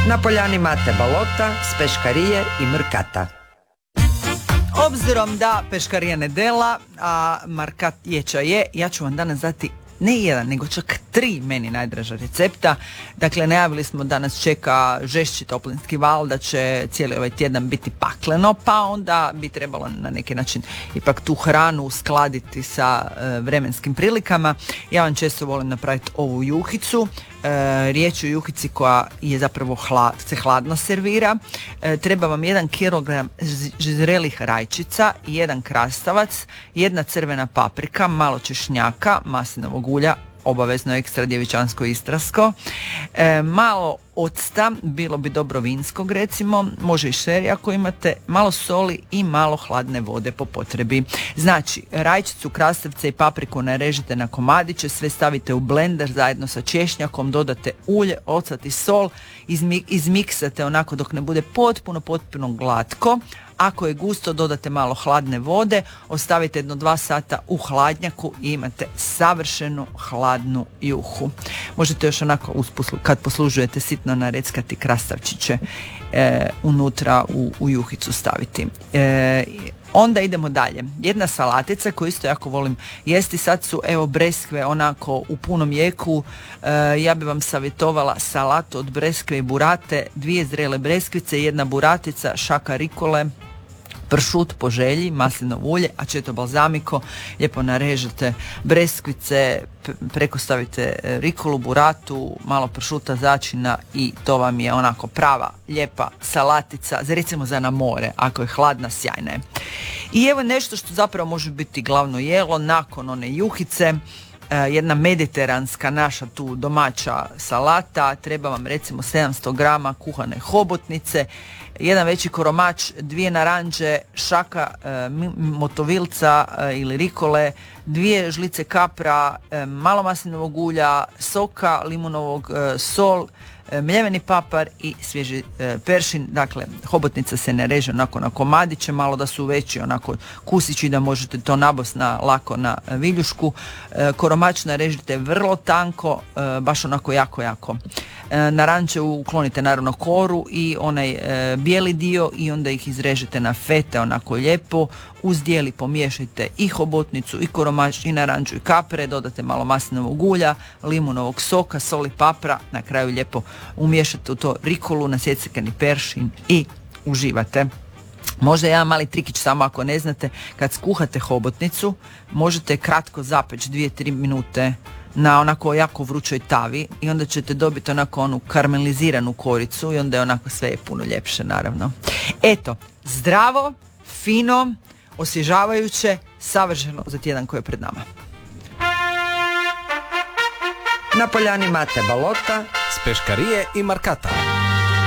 Na poljani imate balota, speškarije i mrkata. Obzirom da peškarija ne dela, a markat ječa je, ja ću vam danas dati ne jedan, nego čak 3 meni najdraža recepta. Dakle, najavili smo da nas čeka žešći toplinski val, da će cijeli ovaj tjedan biti pakleno, pa onda bi trebalo na neki način ipak tu hranu uskladiti sa vremenskim prilikama. Ja vam često volim napraviti ovu juhicu. Riječ je o juhici koja je zapravo se hladno servira. Treba vam 1 kg zrelih rajčica, 1 krastavac, 1 crvena paprika, malo češnjaka, maslinovog ulja, obavezno ekstra djevičansko istrasko, malo octa, bilo bi dobro vinskog recimo, može i šeri ako imate, malo soli i malo hladne vode po potrebi. Znači, rajčicu, krastavce i papriku narežite na komadiće, sve stavite u blender zajedno sa češnjakom, dodate ulje, ocet i sol, izmiksate onako dok ne bude potpuno glatko. Ako je gusto, dodate malo hladne vode, ostavite 1-2 sata u hladnjaku i imate savršenu hladnu juhu. Možete još onako kad poslužujete sitno nareckati krastavčiće unutra u juhicu staviti. Onda idemo dalje. Jedna salatica koju isto jako volim jesti, sad su evo breskve onako u punom jeku. Ja bi vam savjetovala salatu od breskve i burate, 2 zrele breskvice, 1 buratica, šaka rikole, pršut po želji, maslinovo ulje, aceto balzamico, lijepo narežete breskvice, preko stavite rikolu, buratu, malo pršuta, začina i to vam je onako prava lijepa salatica, recimo za na more, ako je hladna, sjajna je. I evo nešto što zapravo može biti glavno jelo nakon one juhice, jedna mediteranska naša tu domaća salata, treba vam recimo 700 grama kuhane hobotnice, 1 veći koromač, 2 naranče, šaka motovilca ili rikole, 2 žlice kapra, malo maslinovog ulja, soka limunovog, sol, mljeveni papar i svježi peršin. Dakle, hobotnica se ne reže onako na komadiće, malo da su veći onako kusići da možete to nabost lako na viljušku. Koromač narežite vrlo tanko, baš onako jako. Naranče uklonite naravno koru i onaj bijeli dio i onda ih izrežete na fete onako lijepo. Uz dijeli pomiješajte i hobotnicu i koromač i naranču i kapre, dodate malo maslinovog ulja, limunovog soka, soli, papra, na kraju lijepo umiješate u to rikolu, nasjecekani peršin i uživate. Možda jedan mali trikić samo ako ne znate, kad skuhate hobotnicu možete kratko zapeći 2-3 minute na onako jako vrućoj tavi i onda ćete dobiti onako onu karameliziranu koricu i onda je onako sve je puno ljepše naravno. Eto, zdravo, fino, osvježavajuće, savršeno za tjedan koji je pred nama. Na poljani imate balota, speškarije i markata.